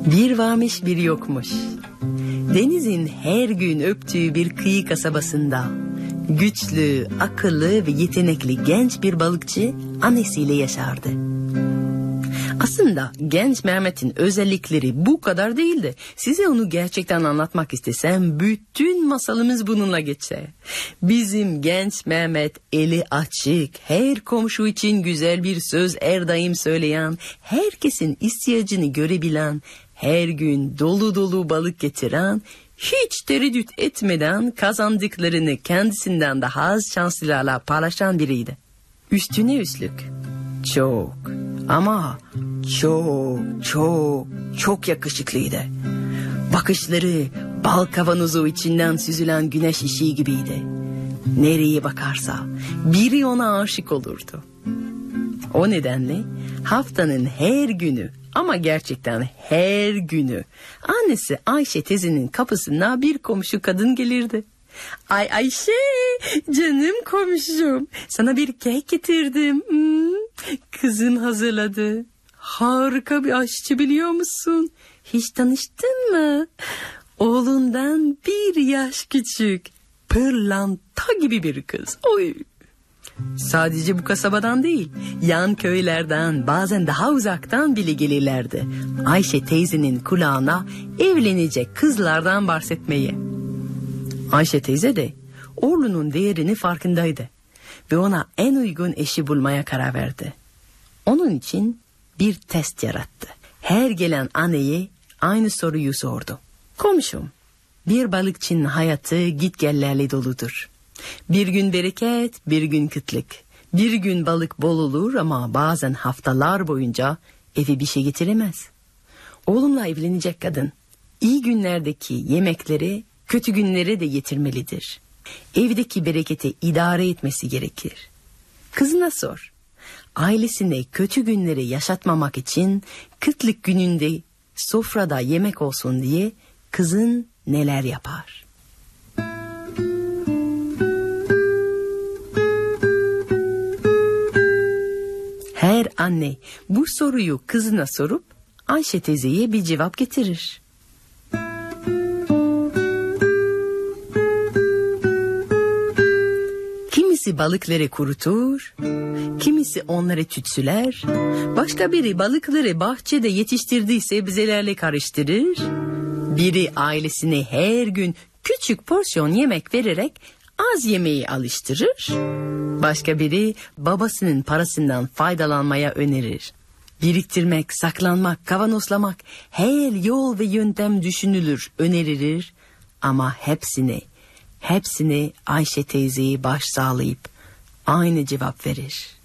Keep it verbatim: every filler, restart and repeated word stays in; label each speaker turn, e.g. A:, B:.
A: Bir varmış bir yokmuş. Denizin her gün öptüğü bir kıyı kasabasında güçlü, akıllı ve yetenekli genç bir balıkçı annesiyle yaşardı. Aslında genç Mehmet'in özellikleri bu kadar değildi. Size onu gerçekten anlatmak istesem bütün masalımız bununla geçer. Bizim genç Mehmet eli açık, her komşu için güzel bir söz her daim söyleyen, herkesin ihtiyacını görebilen, her gün dolu dolu balık getiren, hiç tereddüt etmeden kazandıklarını kendisinden daha az şanslılarla paylaşan biriydi. Üstüne üstlük çok ama çok çok çok yakışıklıydı. Bakışları bal kavanozu içinden süzülen güneş ışığı gibiydi. Nereye bakarsa biri ona aşık olurdu. O nedenle haftanın her günü, ama gerçekten her günü, annesi Ayşe teyzenin kapısına bir komşu kadın gelirdi. Ay Ayşe, canım komşum, sana bir kek getirdim. Hmm, kızım hazırladı. Harika bir aşçı, biliyor musun? Hiç tanıştın mı? Oğlundan bir yaş küçük, pırlanta gibi bir kız. Oy. Sadece bu kasabadan değil, yan köylerden, bazen daha uzaktan bile gelirlerdi Ayşe teyzenin kulağına evlenecek kızlardan bahsetmeyi. Ayşe teyze de oğlunun değerini farkındaydı ve ona en uygun eşi bulmaya karar verdi. Onun için bir test yarattı. Her gelen anneye aynı soruyu sordu. Komşum, bir balıkçının hayatı gitgellerle doludur. Bir gün bereket, bir gün kıtlık. Bir gün balık bol olur ama bazen haftalar boyunca eve bir şey getiremez. Oğlumla evlenecek kadın iyi günlerdeki yemekleri kötü günlere de getirmelidir. Evdeki bereketi idare etmesi gerekir. Kızına sor. Ailesine kötü günleri yaşatmamak için kıtlık gününde sofrada yemek olsun diye kızın neler yapar? Her anne bu soruyu kızına sorup Ayşe teyzeye bir cevap getirir. Kimisi balıkları kurutur, kimisi onları tütsüler, başka biri balıkları bahçede yetiştirdiği sebzelerle karıştırır, biri ailesine her gün küçük porsiyon yemek vererek az yemeği alıştırır, başka biri babasının parasından faydalanmaya önerir. Biriktirmek, saklanmak, kavanozlamak, her yol ve yöntem düşünülür, önerilir ama hepsine, hepsine Ayşe teyzeyi baş sağlayıp aynı cevap verir.